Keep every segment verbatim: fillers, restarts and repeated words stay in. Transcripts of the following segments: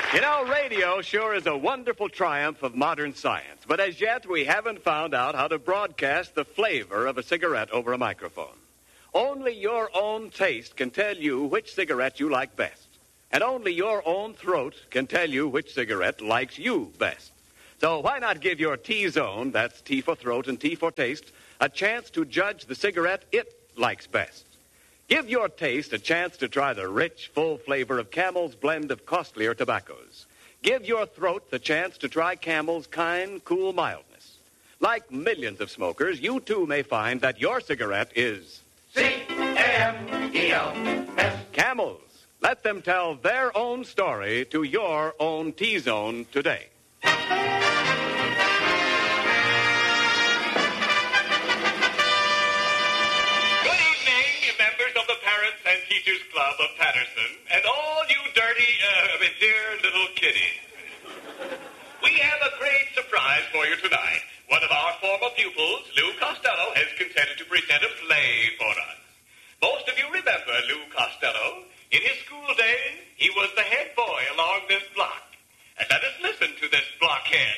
You know, radio sure is a wonderful triumph of modern science, but as yet we haven't found out how to broadcast the flavor of a cigarette over a microphone. Only your own taste can tell you which cigarette you like best, and only your own throat can tell you which cigarette likes you best. So why not give your T-zone, that's T for throat and T for taste, a chance to judge the cigarette it likes best. Give your taste a chance to try the rich, full flavor of Camel's blend of costlier tobaccos. Give your throat the chance to try Camel's kind, cool mildness. Like millions of smokers, you too may find that your cigarette is C A M E L S. Camels. Let them tell their own story to your own T-zone today. And Teachers Club of Patterson, and all you dirty, uh, dear little kiddies. We have a great surprise for you tonight. One of our former pupils, Lou Costello, has consented to present a play for us. Most of you remember Lou Costello. In his school days, he was the head boy along this block. And let us listen to this blockhead.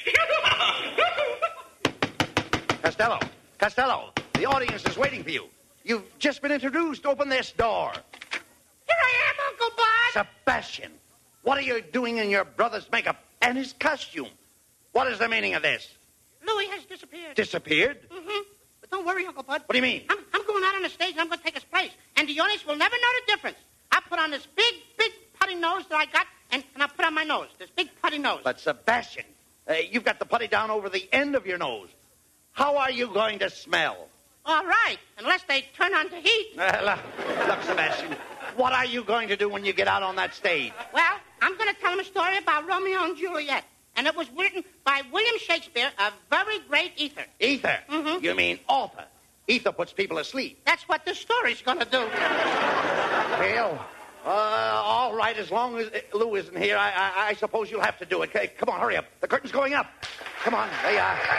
Costello, Costello, the audience is waiting for you. You've just been introduced. Open this door. Here I am, Uncle Bud. Sebastian, what are you doing in your brother's makeup and his costume? What is the meaning of this? Louis has disappeared. Disappeared? Mm-hmm. But don't worry, Uncle Bud. What do you mean? I'm, I'm going out on the stage and I'm going to take his place. And the audience will never know the difference. I put on this big, big putty nose that I got, and, and I put on my nose, this big putty nose. But, Sebastian, uh, you've got the putty down over the end of your nose. How are you going to smell? All right, unless they turn on the heat. Uh, look, look, Sebastian, what are you going to do when you get out on that stage? Well, I'm going to tell them a story about Romeo and Juliet. And it was written by William Shakespeare, a very great ether. Ether? Mm-hmm. You mean author. Ether puts people asleep. That's what this story's going to do. Well, uh, all right, as long as Lou isn't here, I, I, I suppose you'll have to do it. Okay, come on, hurry up. The curtain's going up. Come on, there you are.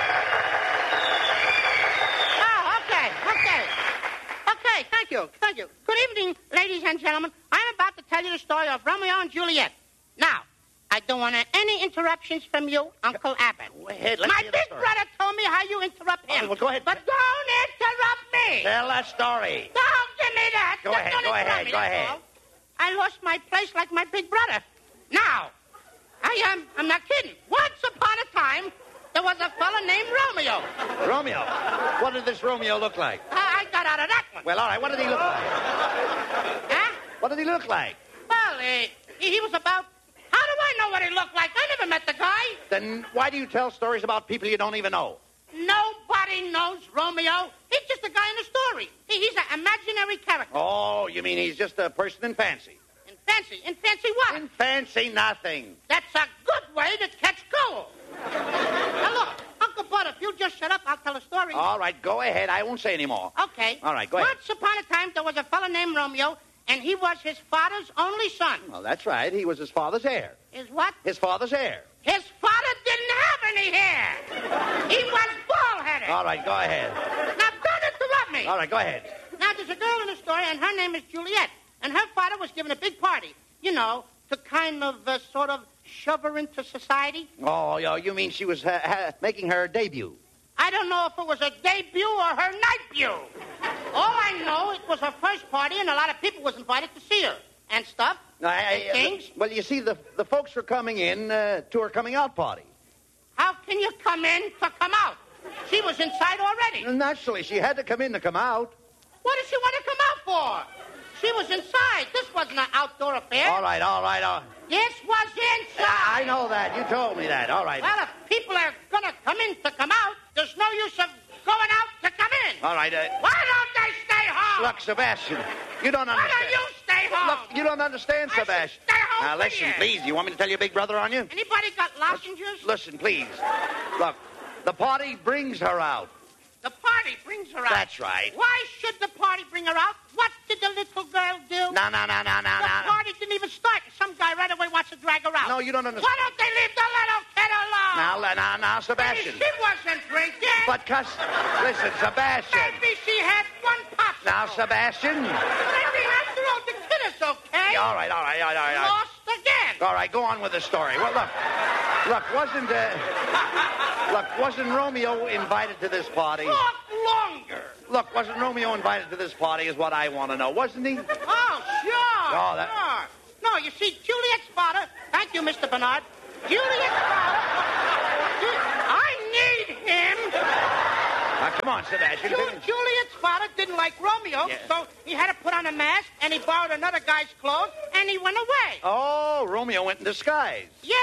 Okay, thank you, thank you. Good evening, ladies and gentlemen. I'm about to tell you the story of Romeo and Juliet. Now, I don't want any interruptions from you, Uncle Abbott. Go ahead, let's My hear the big story. brother told me how you interrupt him. Oh, well, go ahead. But don't interrupt me. Tell that story. Don't give me that. Go Just ahead, don't go interrupt ahead, me, go that's ahead. all. I lost my place like my big brother. Now, I am, I'm not kidding. Once upon a time, there was a fella named Romeo. Romeo? What did this Romeo look like? I, I got out of that one. Well, all right, what did he look like? Huh? What did he look like? Well, uh, he, he was about... How do I know what he looked like? I never met the guy. Then why do you tell stories about people you don't even know? Nobody knows Romeo. He's just a guy in the story. He, he's an imaginary character. Oh, you mean he's just a person in fancy? In fancy? In fancy what? In fancy nothing. That's a good way to catch gold. Now, look, Uncle Bud, if you just shut up, I'll tell a story. All right, go ahead. I won't say any more. Okay. All right, go ahead. Once upon a time, there was a fellow named Romeo, and he was his father's only son. Well, that's right. He was his father's heir. His what? His father's heir. His father didn't have any hair. He was bald-headed. All right, go ahead. Now, don't interrupt me. All right, go ahead. Now, there's a girl in the story, and her name is Juliet. And her father was giving a big party, you know, to kind of uh, sort of shove her into society. Oh, yo, you mean she was uh, ha- making her debut? I don't know if it was a debut or her nightbrew. All I know, it was her first party, and a lot of people was invited to see her and stuff. I, I, and things. Uh, well, you see, the the folks were coming in uh, to her coming out party. How can you come in to come out? She was inside already. Naturally, she had to come in to come out. What did she want to come out for? She was inside. This wasn't an outdoor affair. All right, all right, all right. This was inside. I know that. You told me that. All right. Well, if people are going to come in to come out, there's no use of going out to come in. All right. Uh, Why don't they stay home? look, Sebastian, you don't Why understand. don't you stay home? Look, you don't understand, I should Sebastian. stay home Now, with listen, you. please. You want me to tell your big brother on you? Anybody got lozenges? Listen, please. Look, the party brings her out. The party brings her out. That's right. Why should the party bring her out? What did the little girl do? No, no, no, no, no, The no. party didn't even start. Some guy right away wants to drag her out. No, you don't understand. Why don't they leave the little kid alone? Now, now, now, Sebastian. Maybe she wasn't drinking. But, cuss, listen, Sebastian. Maybe she had one pop. Now, Sebastian. Maybe after all, the kid is okay. Yeah, all right, all right, all right, all right. Lost again. All right, go on with the story. Well, look, look, wasn't uh, look, wasn't Romeo invited to this party? Talk longer. Look, wasn't Romeo invited to this party? Is what I want to know, wasn't he? Oh, sure. Oh, that- Sure. No, you see, Juliet's father. Thank you, Mister Bernard. Juliet's father. I need him. Now, come on, Sebastian. Ju- finish. Juliet's father didn't like Romeo, Yeah. so he had to put on a mask, and he borrowed another guy's clothes, and he went away. Oh, Romeo went in disguise. Yeah,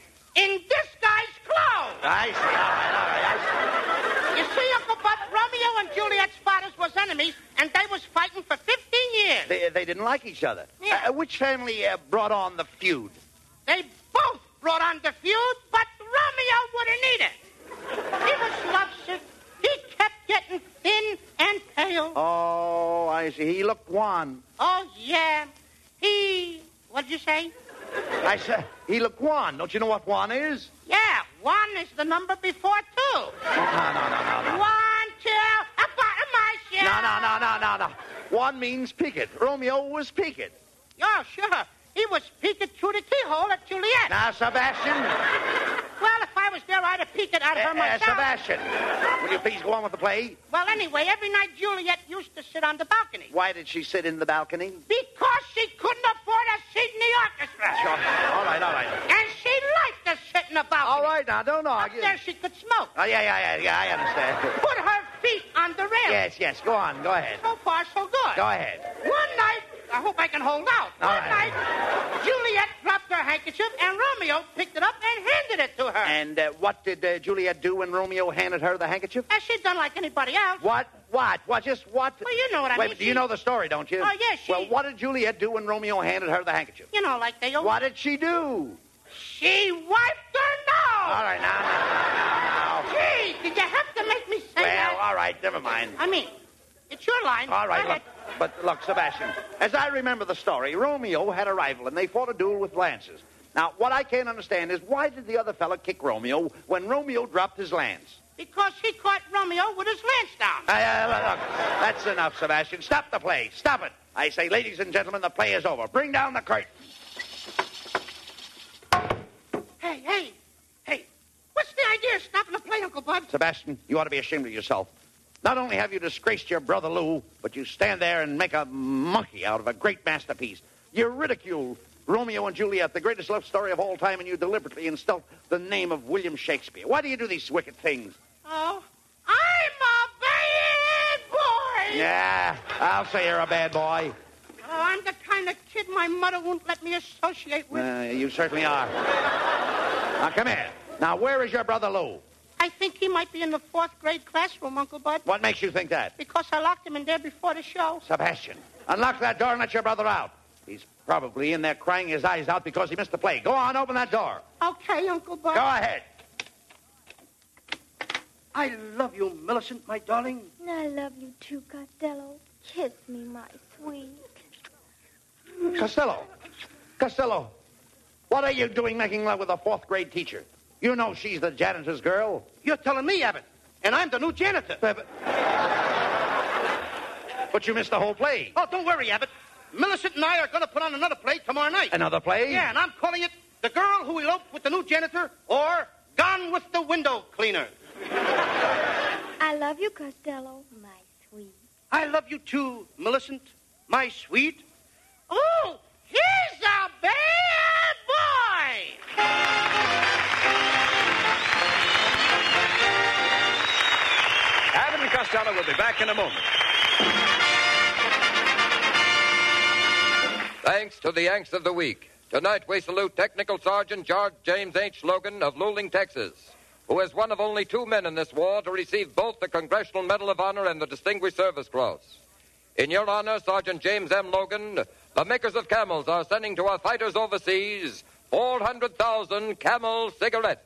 in this guy's clothes. I see. All right, all right. I see. You see, Uncle Bud, Romeo and Juliet's fathers was enemies, and they was fighting for fifteen years. They, they didn't like each other. Yeah. Uh, which family uh, brought on the feud? They both brought on the feud, but Romeo wouldn't eat it. He was lovesick. He kept getting thin and pale. Oh, I see. He looked wan. Oh, yeah. He... What'd you say? I said he looked wan. Don't you know what wan is? Yeah, one is the number before two. Oh, no, no, no, no, no. One, two, a bottom my shit. No, no, no, no, no, no. One means peek it. Romeo was peek it. Yeah, sure. He was peeking through the keyhole at Juliet. Now, Sebastian. Well, if I was there, I'd have peeked at her Uh, uh, myself. Sebastian, will you please go on with the play? Well, anyway, every night Juliet used to sit on the balcony. Why did she sit in the balcony? Because she couldn't afford a seat in the orchestra. Sure. All right, all right. And she liked to sit in the balcony. All right, now, don't Up argue. there she could smoke. Oh, yeah, yeah, yeah, yeah, I understand. Put her feet on the rail. Yes, yes, go on, go ahead. So far, so good. Go ahead. One night, I hope I can hold out. All One right. night, Juliet dropped her handkerchief, and Romeo picked it up and handed it to her. And uh, what did uh, Juliet do when Romeo handed her the handkerchief? As she'd done like anybody else. What? What? What? Just what? Well, you know what I Wait, mean. do you She- know the story, don't you? Oh, yeah, she- Well, what did Juliet do when Romeo handed her the handkerchief? You know, like they always... What did she do? She wiped her nose. All right, now, now, now, now. Gee, did you have to make me say Well, that? all right, never mind. I mean, it's your line. All right, Go look, ahead. but look, Sebastian, as I remember the story, Romeo had a rival, and they fought a duel with lances. Now, what I can't understand is why did the other fella kick Romeo when Romeo dropped his lance? Because he caught Romeo with his lance down. Uh, uh, look, look, that's enough, Sebastian. Stop the play. Stop it. I say, ladies and gentlemen, the play is over. Bring down the curtain. Hey, hey, hey. What's the idea of stopping the play, Uncle Bud? Sebastian, you ought to be ashamed of yourself. Not only have you disgraced your brother Lou, but you stand there and make a monkey out of a great masterpiece. You ridicule Romeo and Juliet, the greatest love story of all time, and you deliberately insult the name of William Shakespeare. Why do you do these wicked things? Oh, I'm a bad boy. Yeah, I'll say you're a bad boy. Oh, I'm the kind of kid my mother won't let me associate with. Uh, you certainly are. Now, come here. Now, where is your brother Lou? I think he might be in the fourth grade classroom, Uncle Bud. What makes you think that? Because I locked him in there before the show. Sebastian, unlock that door and let your brother out. He's probably in there crying his eyes out because he missed the play. Go on, open that door. Okay, Uncle Bud. Go ahead. I love you, Millicent, my darling. I love you too, Costello. Kiss me, my sweet. Costello. Costello, what are you doing making love with a fourth grade teacher? You know she's the janitor's girl. You're telling me, Abbott, and I'm the new janitor. But, but you missed the whole play. Oh, don't worry, Abbott. Millicent and I are going to put on another play tomorrow night. Another play? Yeah, and I'm calling it The Girl Who Eloped with the New Janitor or Gone with the Window Cleaner. I love you, Costello, my sweet. I love you too, Millicent, my sweet. Oh, he's a bad boy! Abbott and Costello will be back in a moment. Thanks to the Yanks of the Week. Tonight we salute Technical Sergeant George James H. Logan of Luling, Texas, who is one of only two men in this war to receive both the Congressional Medal of Honor and the Distinguished Service Cross. In your honor, Sergeant James M. Logan, the makers of Camels are sending to our fighters overseas four hundred thousand Camel cigarettes.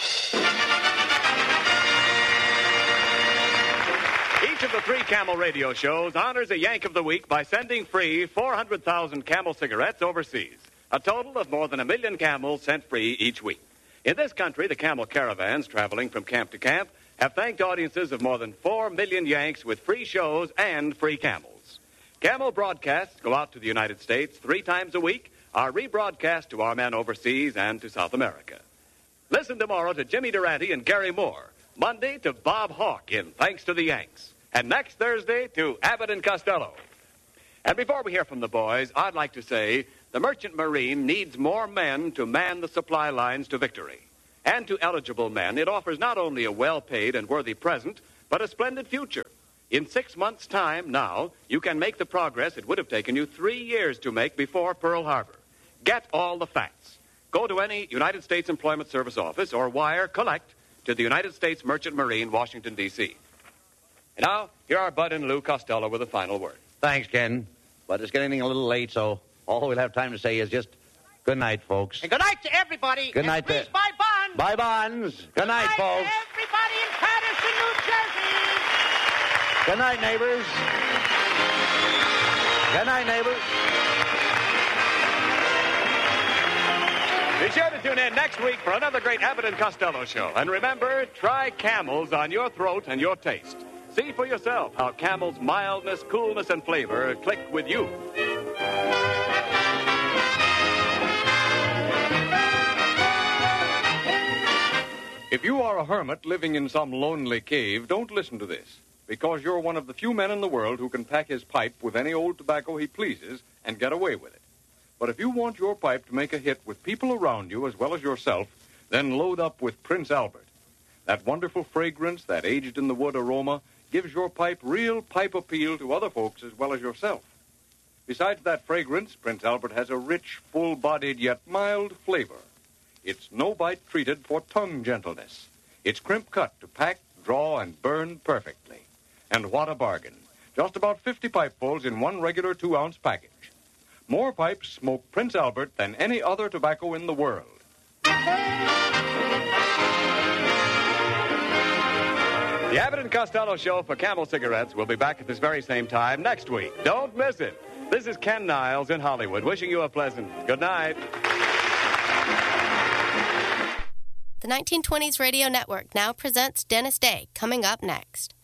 Each of the three Camel radio shows honors a Yank of the Week by sending free four hundred thousand Camel cigarettes overseas. A total of more than a million Camels sent free each week. In this country, the Camel caravans traveling from camp to camp have thanked audiences of more than four million Yanks with free shows and free Camels. Camel broadcasts go out to the United States three times a week are rebroadcast to our men overseas and to South America. Listen tomorrow to Jimmy Durante and Gary Moore. Monday to Bob Hawke in Thanks to the Yanks. And next Thursday to Abbott and Costello. And before we hear from the boys, I'd like to say the Merchant Marine needs more men to man the supply lines to victory. And to eligible men, it offers not only a well-paid and worthy present, but a splendid future. In six months' time now, you can make the progress it would have taken you three years to make before Pearl Harbor. Get all the facts. Go to any United States Employment Service office or wire collect to the United States Merchant Marine, Washington, D C And now, here are Bud and Lou Costello with a final word. Thanks, Ken. But it's getting a little late, so all we'll have time to say is just good night, folks. And good night to everybody. Good night and please to... buy bonds. Buy bonds. Good, good night, night folks. To everybody in Patterson, New Jersey. Good night, neighbors. Good night, neighbors. Be sure to tune in next week for another great Abbott and Costello show. And remember, try Camels on your throat and your taste. See for yourself how Camel's mildness, coolness, and flavor click with you. If you are a hermit living in some lonely cave, don't listen to this, because you're one of the few men in the world who can pack his pipe with any old tobacco he pleases and get away with it. But if you want your pipe to make a hit with people around you as well as yourself, then load up with Prince Albert. That wonderful fragrance, that aged-in-the-wood aroma, gives your pipe real pipe appeal to other folks as well as yourself. Besides that fragrance, Prince Albert has a rich, full-bodied yet mild flavor. It's no-bite treated for tongue gentleness. It's crimp-cut to pack, draw, and burn perfectly. And what a bargain. Just about fifty pipefuls in one regular two-ounce package. More pipes smoke Prince Albert than any other tobacco in the world. The Abbott and Costello Show for Camel Cigarettes will be back at this very same time next week. Don't miss it. This is Ken Niles in Hollywood, wishing you a pleasant good night. The nineteen twenties Radio Network now presents Dennis Day, coming up next.